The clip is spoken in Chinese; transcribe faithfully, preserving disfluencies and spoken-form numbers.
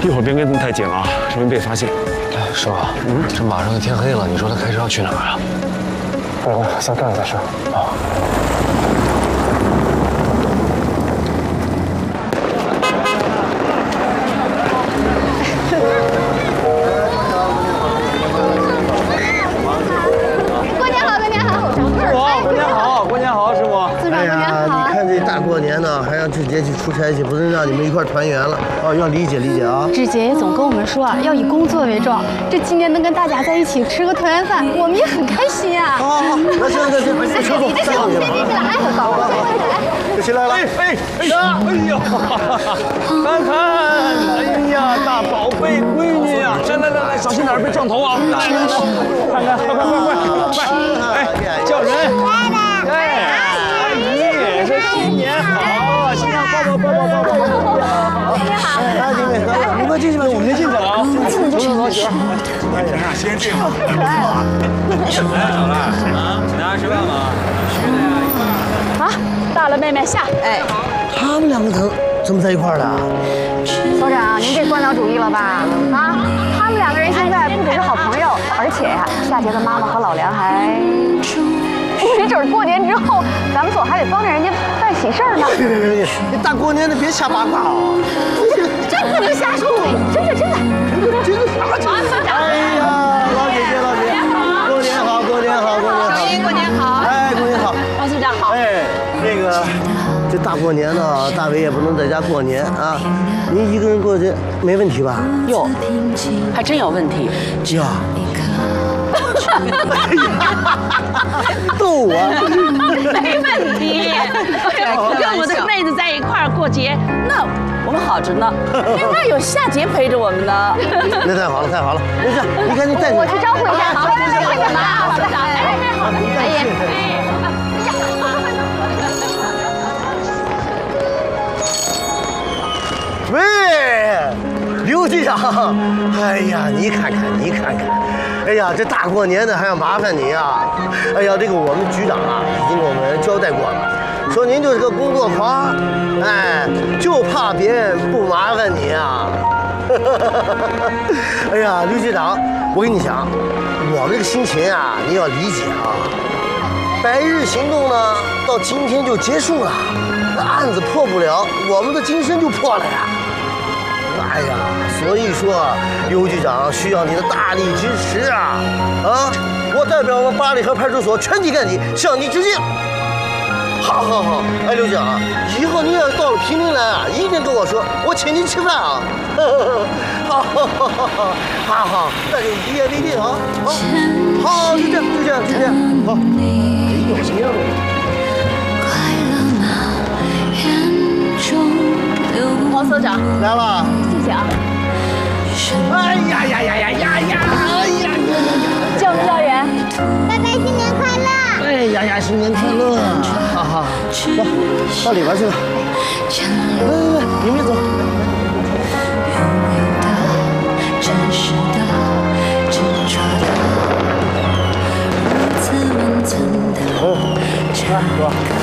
一会儿别跟得太紧啊，容易被发现。 哎，师傅，嗯，这马上就天黑了，你说他开车要去哪儿啊？ 不行了，先干了再说。啊。 过年呢，还让志杰去出差去，不能让你们一块团圆了哦，要理解理解啊。 志杰也总跟我们说啊，要以工作为重。这今年能跟大家在一起吃个团圆饭，我们也很开心啊。 好好好，那行那行，那车走，带上你了。 别别别来，走走走。 起来了，哎哎哎呀，哎呀，看看，哎呀，大宝贝闺女呀，来来来来，小心点，别撞头啊！来来来，看看，快快快快快，哎，叫人，哎。 新年好，新年抱抱抱抱抱抱！新年好，来，你们喝，你们进去吧，我们先进去了啊。走走走，媳妇儿，哎呀，先进吧。太可爱了。你什么呀，小赖？啊，请大家吃饭吗？去的呀。 好，到了，妹妹下。哎， 他们两个怎怎么在一块儿的？ 所长，您这官僚主义了吧？啊，他们两个人现在不只是好朋友，而且呀，夏杰的妈妈和老梁还。 没准过年之后，咱们所还得帮着人家办喜事儿呢。 别别别，你大过年的别瞎八卦啊！ 真不能瞎说，真的真的真的啥真的？哎呀，老姐姐老姐姐，过年好，过年好，过年好， 小英过年好， 哎，过年好， 王所长好。 哎，那个这大过年的，大伟也不能在家过年啊。您一个人过去没问题吧？ 哟，还真有问题呀。 逗我， 没问题。跟我的妹子在一块儿过节，那我们好着呢。那有夏杰陪着我们呢。 那太好了，太好了。那这样，你赶紧带我去招呼一下。好，快点来啊，所长。哎，好的，哎呀， 喂，刘局长，哎呀，你看看，你看看。 哎呀，这大过年的还要麻烦你啊！哎呀，这个我们局长啊已经跟我们交代过了，说您就是个工作狂，哎，就怕别人不麻烦你啊。哎呀，刘局长，我跟你讲，我们这个心情啊，你要理解啊。百日行动呢，到今天就结束了，那案子破不了，我们的精神就破了呀。 哎呀，所以说，刘局长需要你的大力支持啊！啊，我代表我们八里河派出所全体干警向你致敬。好，好，好！哎，刘局长，以后您要到了平陵来啊，一定跟我说，我请您吃饭啊！好，好，好，好，好，好，那就一言为定啊！好，好，就这样，就这样，就这样，好。哎呦，行。 王所长来了， 谢谢啊！ 哎呀呀呀呀呀呀！哎呀呀呀！ 教务教员， 拜拜，新年快乐！ 哎呀呀，新年快乐！哈哈，走，到里边去了。来来来，你们走。哦，来，哥。